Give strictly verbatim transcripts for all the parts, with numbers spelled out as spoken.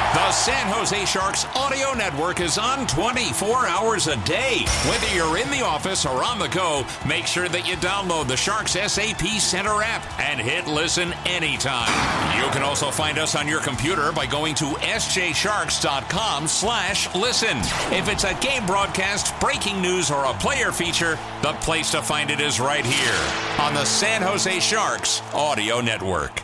The San Jose Sharks audio network is on twenty-four hours a day. Whether you're in the office or on the go, make sure that you download the Sharks S A P Center app and hit listen anytime. You can also find us on your computer by going to s j sharks dot com slash listen. If it's a game broadcast, breaking news, or a player feature, the place to find it is right here on the San Jose Sharks audio network.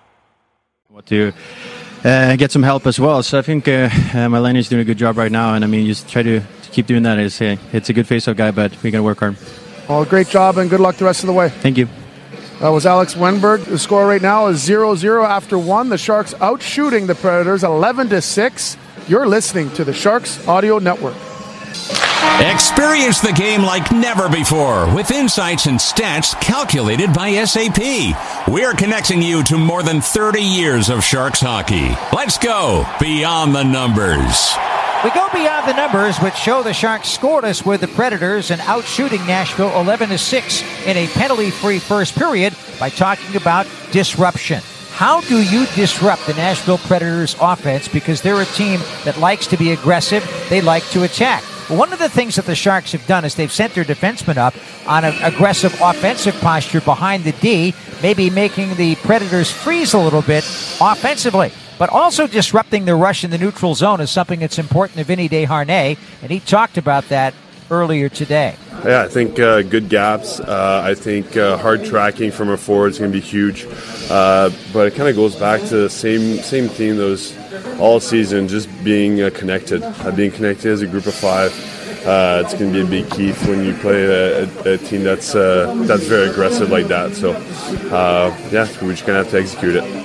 What to uh, get some help as well. So I think uh, uh, Maloney is doing a good job right now, and I mean, just try to, to keep doing that. It's, uh, it's a good face-off guy, but we're going to work hard. Well, great job, and good luck the rest of the way. Thank you. That was Alex Wennberg. The score right now is zero zero after one. The Sharks out shooting the Predators eleven to six. You're listening to the Sharks Audio Network. Experience the game like never before with insights and stats calculated by S A P. We're connecting you to more than thirty years of Sharks hockey. Let's go beyond the numbers. We go beyond the numbers, which show the Sharks scoreless with the Predators and out-shooting Nashville eleven to six in a penalty-free first period by talking about disruption. How do you disrupt the Nashville Predators offense? Because they're a team that likes to be aggressive. They like to attack. Well, one of the things that the Sharks have done is they've sent their defensemen up on an aggressive offensive posture behind the D, maybe making the Predators freeze a little bit offensively. But also disrupting the rush in the neutral zone is something that's important to Vinny Desharnais, and he talked about that earlier today. Yeah, I think uh, good gaps. Uh, I think uh, hard tracking from our forwards is going to be huge. Uh, but it kind of goes back to the same same theme that was all season, just being uh, connected, uh, being connected as a group of five. Uh, it's going to be a big key when you play a, a, a team that's uh, that's very aggressive like that. So, uh, yeah, we're just going to have to execute it.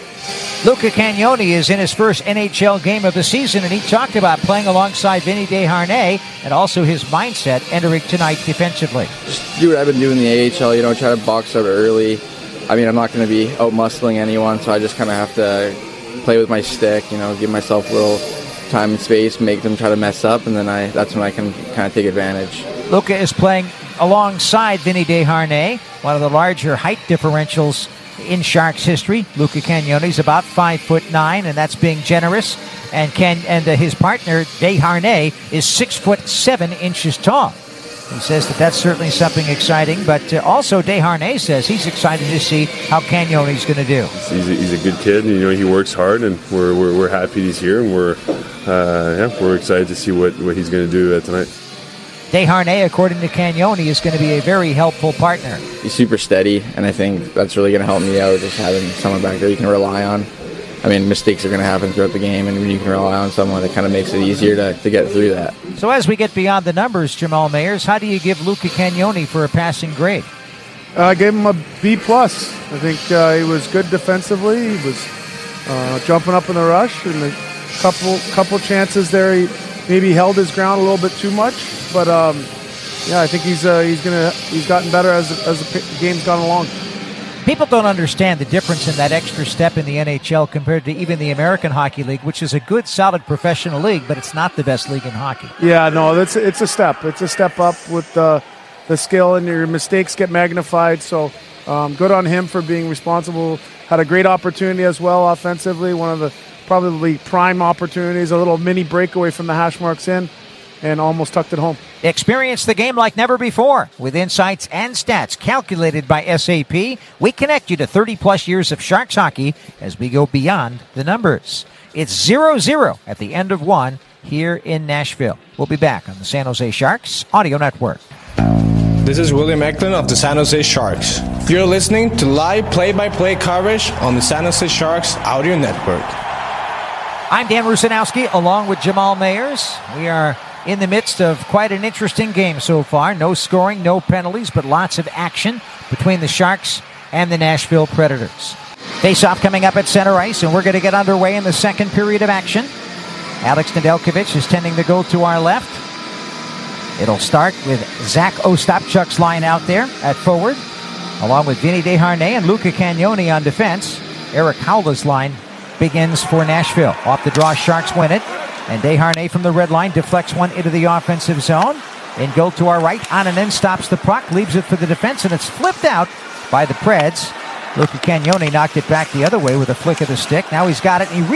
Luca Cagnoni is in his first N H L game of the season, and he talked about playing alongside Vinny Desharnais and also his mindset entering tonight defensively. Just do what I've been doing in the A H L, you know, try to box out early. I mean, I'm not going to be out-muscling anyone, so I just kind of have to play with my stick, you know, give myself a little time and space, make them try to mess up, and then I that's when I can kind of take advantage. Luca is playing alongside Vinny Desharnais, one of the larger height differentials in Sharks history. Luca Cagnoni is about five foot nine, and that's being generous. And Can and uh, his partner Desharnais is six foot seven inches tall. He says that that's certainly something exciting, but uh, also Desharnais says he's excited to see how Cagnoni's going to do. He's a, he's a good kid, and you know he works hard, and we're we're, we're happy he's here, and we're uh, yeah we're excited to see what, what he's going to do uh, tonight. Desharnais, according to Cagnoni, is going to be a very helpful partner. He's super steady, and I think that's really going to help me out, just having someone back there you can rely on. I mean, mistakes are going to happen throughout the game, and when you can rely on someone, it kind of makes it easier to, to get through that. So as we get beyond the numbers, Jamal Mayers, how do you give Luca Cagnoni for a passing grade? I uh, gave him a B plus. I think uh, he was good defensively. He was uh, jumping up in the rush, and a couple couple chances there. He maybe held his ground a little bit too much, but um, yeah, I think he's uh, he's gonna he's gotten better as as the game's gone along. People don't understand the difference in that extra step in the N H L compared to even the American Hockey League, which is a good, solid professional league, but it's not the best league in hockey. Yeah, no, it's it's a step. It's a step up with the the skill, and your mistakes get magnified. So um, good on him for being responsible. Had a great opportunity as well offensively. One of the probably prime opportunities, a little mini breakaway from the hash marks in, and almost tucked it home. Experience the game like never before with insights and stats calculated by S A P. We connect you to thirty-plus years of Sharks hockey as we go beyond the numbers. It's zero zero at the end of one here in Nashville. We'll be back on the San Jose Sharks Audio Network. This is William Eklund of the San Jose Sharks. You're listening to live play-by-play coverage on the San Jose Sharks Audio Network. I'm Dan Rusanowski along with Jamal Mayers. We are in the midst of quite an interesting game so far. No scoring, no penalties, but lots of action between the Sharks and the Nashville Predators. Face-off coming up at center ice, and we're going to get underway in the second period of action. Alex Nedeljkovic is tending the goal to our left. It'll start with Zach Ostapchuk's line out there at forward, along with Vinny Desharnais and Luca Cagnoni on defense. Eric Howla's line begins for Nashville. Off the draw, Sharks win it. And Desharnais from the red line deflects one into the offensive zone. In goal to our right, Annunen stops the puck, leaves it for the defense, and it's flipped out by the Preds. Luca Cagnoni knocked it back the other way with a flick of the stick. Now he's got it, and he